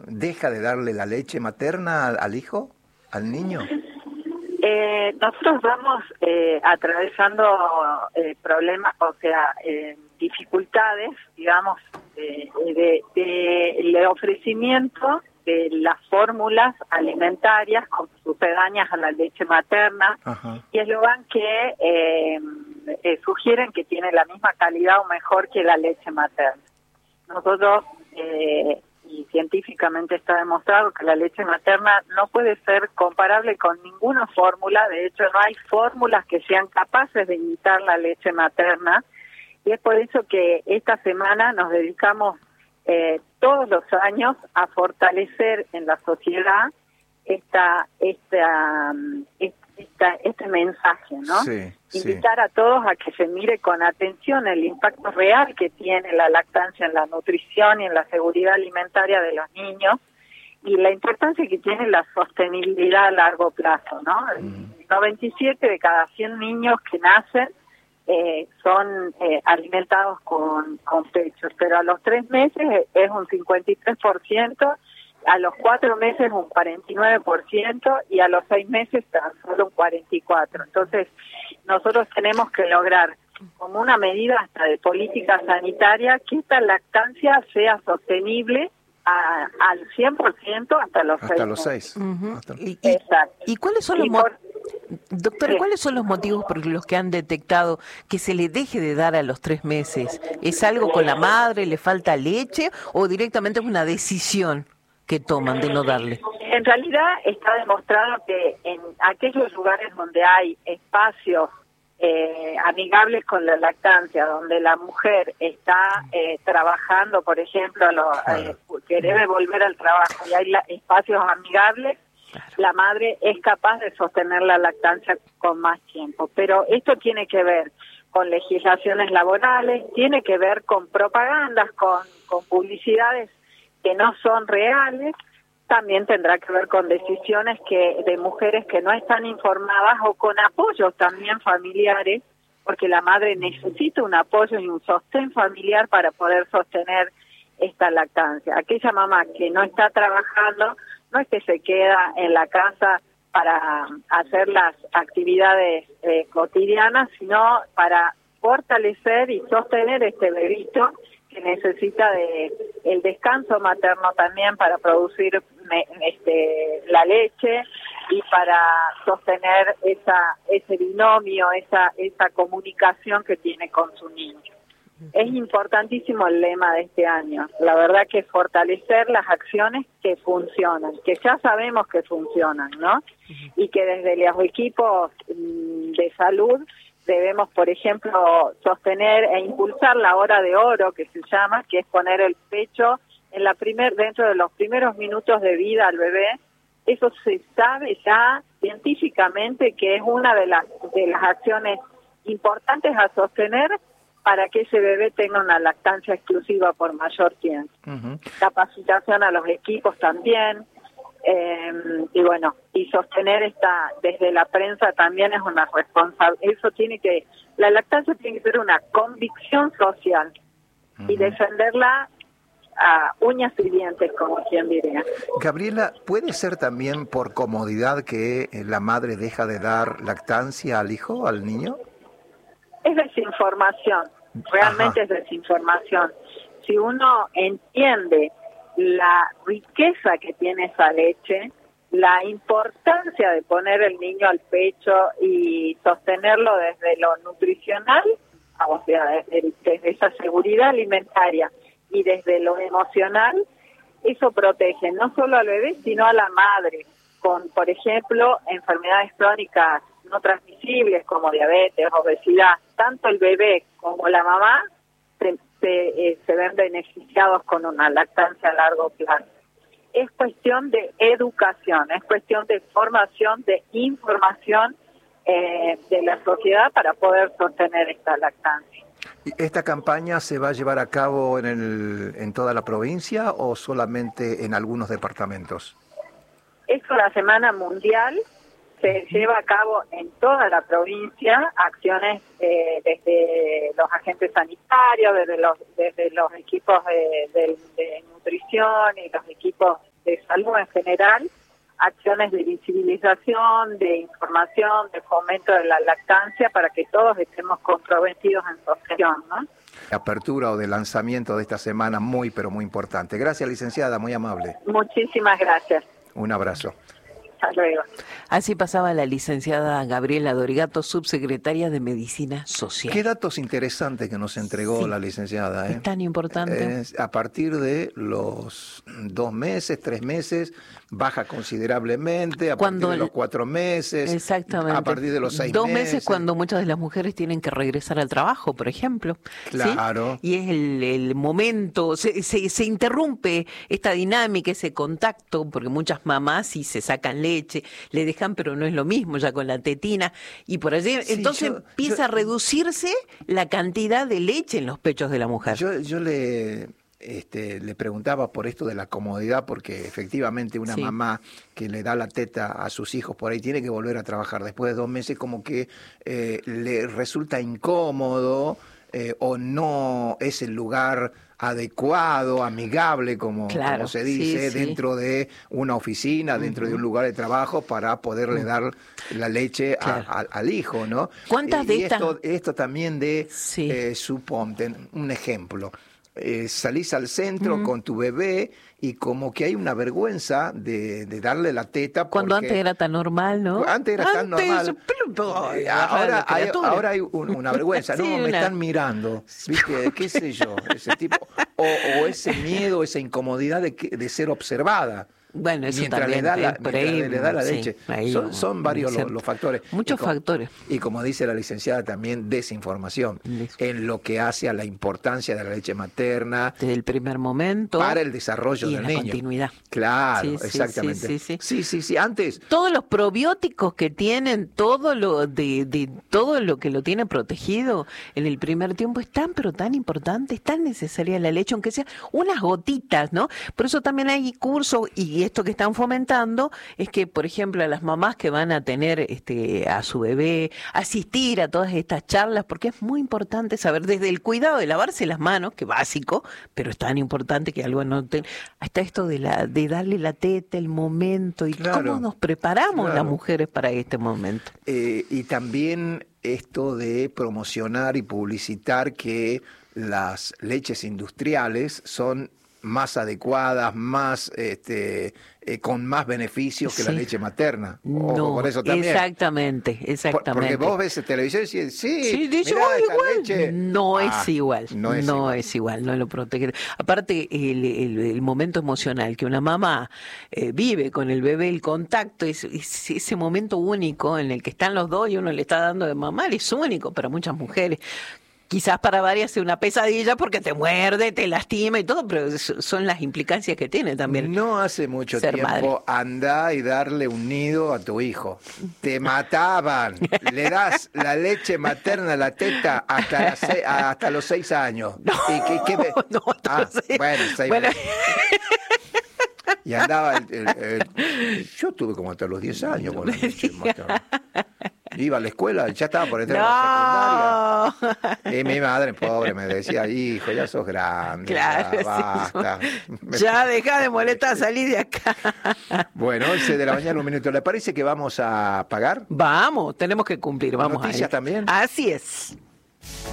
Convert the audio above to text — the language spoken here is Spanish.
deja de darle la leche materna al hijo, al niño? Nosotros vamos atravesando problemas, o sea, dificultades, digamos, de ofrecimiento de las fórmulas alimentarias sucedáneas a la leche materna. Ajá. Y eslogan que sugieren que tiene la misma calidad o mejor que la leche materna. Nosotros, y científicamente está demostrado que la leche materna no puede ser comparable con ninguna fórmula. De hecho, no hay fórmulas que sean capaces de imitar la leche materna, y es por eso que esta semana nos dedicamos todos los años a fortalecer en la sociedad este mensaje, ¿no? Sí, Invitar a todos a que se mire con atención el impacto real que tiene la lactancia en la nutrición y en la seguridad alimentaria de los niños, y la importancia que tiene la sostenibilidad a largo plazo, ¿no? 97 de cada 100 niños que nacen son alimentados con pechos, pero a los 3 meses es un 53%, a los 4 meses un 49% y a los 6 meses tan solo un 44%. Entonces, nosotros tenemos que lograr, como una medida hasta de política sanitaria, que esta lactancia sea sostenible al 100% hasta los 6 Hasta los meses. 6. Exacto. ¿Y cuáles son doctora, cuáles son los motivos por los que han detectado que se le deje de dar a los 3 meses? ¿Es algo con la madre, le falta leche o directamente es una decisión que toman de no darle? En realidad está demostrado que en aquellos lugares donde hay espacios amigables con la lactancia, donde la mujer está trabajando, por ejemplo, que debe volver al trabajo y hay espacios amigables, la madre es capaz de sostener la lactancia con más tiempo. Pero esto tiene que ver con legislaciones laborales, tiene que ver con propagandas, con publicidades que no son reales. También tendrá que ver con decisiones de mujeres que no están informadas, o con apoyos también familiares, porque la madre necesita un apoyo y un sostén familiar para poder sostener esta lactancia. Aquella mamá que no está trabajando no es que se queda en la casa para hacer las actividades cotidianas, sino para fortalecer y sostener este bebito que necesita de el descanso materno también para producir la leche y para sostener ese binomio, esa comunicación que tiene con su niño. Es importantísimo el lema de este año. La verdad que fortalecer las acciones que funcionan, que ya sabemos que funcionan, ¿no? Y que desde los equipos de salud debemos, por ejemplo, sostener e impulsar la hora de oro, que se llama, que es poner el pecho dentro de los primeros minutos de vida al bebé. Eso se sabe ya científicamente que es una de las acciones importantes a sostener para que ese bebé tenga una lactancia exclusiva por mayor tiempo. Capacitación a los equipos también, y bueno, y sostener desde la prensa también es una responsabilidad. La lactancia tiene que ser una convicción social y defenderla a uñas y dientes, como quien diría. Gabriela, ¿puede ser también por comodidad que la madre deja de dar lactancia al hijo, al niño? Es desinformación, realmente. Es desinformación. Si uno entiende la riqueza que tiene esa leche, la importancia de poner el niño al pecho y sostenerlo desde lo nutricional, o sea, desde esa seguridad alimentaria y desde lo emocional, eso protege no solo al bebé, sino a la madre, con, por ejemplo, enfermedades crónicas no transmisibles como diabetes, obesidad. Tanto el bebé como la mamá se ven beneficiados con una lactancia a largo plazo. Es cuestión de educación, es cuestión de formación, de información de la sociedad para poder sostener esta lactancia. ¿Esta campaña se va a llevar a cabo en toda la provincia o solamente en algunos departamentos? Es una semana mundial, se lleva a cabo en toda la provincia, acciones desde los agentes sanitarios, desde los equipos de nutrición y los equipos de salud en general, acciones de visibilización, de información, de fomento de la lactancia para que todos estemos comprometidos en sostenión, ¿no? Apertura o de lanzamiento de esta semana muy, pero muy importante. Gracias, licenciada, muy amable. Muchísimas gracias. Un abrazo. Hasta luego. Así pasaba la licenciada Gabriela Dorigato, subsecretaria de Medicina Social. Qué datos interesantes que nos entregó la licenciada. Es tan importante. A partir de los 2 meses, 3 meses, baja considerablemente, a partir de los 4 meses, exactamente, a partir de los 6 meses. 2 meses cuando muchas de las mujeres tienen que regresar al trabajo, por ejemplo. Claro. ¿Sí? Y es el momento, se interrumpe esta dinámica, ese contacto, porque muchas mamás sí se sacan leche, le dejan, pero no es lo mismo ya con la tetina, y por allí, entonces empieza a reducirse la cantidad de leche en los pechos de la mujer. Yo le preguntaba por esto de la comodidad, porque efectivamente una mamá que le da la teta a sus hijos por ahí tiene que volver a trabajar después de 2 meses, como que le resulta incómodo o no es el lugar adecuado, amigable, como se dice, dentro de una oficina, dentro de un lugar de trabajo para poderle dar la leche al hijo, ¿no? ¿Cuántas de estas? Esto también de, suponte, un ejemplo, salís al centro con tu bebé y como que hay una vergüenza de darle la teta. Cuando antes era tan normal, ¿no? Antes era tan normal. Ahora hay una vergüenza, ¿no? Me están mirando, ¿viste? ¿Qué sé yo? Ese tipo. O ese miedo, esa incomodidad de ser observada. Bueno, eso mientras también le da la leche. Son varios los factores. Muchos factores. Y como dice la licenciada, también desinformación en lo que hace a la importancia de la leche materna. Desde el primer momento. Para el desarrollo del niño. Y la continuidad. Claro, exactamente. Sí. Antes. Todos los probióticos que tienen, todo lo todo lo que lo tiene protegido en el primer tiempo es tan, pero tan importante, es tan necesaria la leche, aunque sea unas gotitas, ¿no? Por eso también hay cursos y esto que están fomentando es que, por ejemplo, a las mamás que van a tener a su bebé, asistir a todas estas charlas, porque es muy importante saber desde el cuidado de lavarse las manos, que es básico, pero es tan importante que algo no hasta esto de darle la teta, el momento y cómo nos preparamos las mujeres para este momento. Y también esto de promocionar y publicitar que las leches industriales son más adecuadas, más con más beneficios que la leche materna. No, por eso también. Exactamente. Porque vos ves televisión y dices, dice, mirá, igual. Leche. No es igual. No es igual, no lo protege. Aparte, el momento emocional que una mamá vive con el bebé, el contacto, ese momento único en el que están los dos y uno le está dando de mamar, es único para muchas mujeres. Quizás para varias sea una pesadilla porque te muerde, te lastima y todo, pero son las implicancias que tiene también. No hace mucho tiempo andá y darle un nido a tu hijo. Te mataban. Le das la leche materna, la teta, hasta los 6 años. No, bueno, 6 meses. Y andaba yo tuve como hasta los 10 años con la leche materna. Iba a la escuela, ya estaba por entrar a la secundaria. Y mi madre, pobre, me decía, hijo, ya sos grande. Claro, ya basta. Ya deja de molestar, salí de acá. Bueno, 11 de la mañana, 1 minuto. ¿Le parece que vamos a pagar? Vamos, tenemos que cumplir. Vamos. ¿Noticias también? Así es.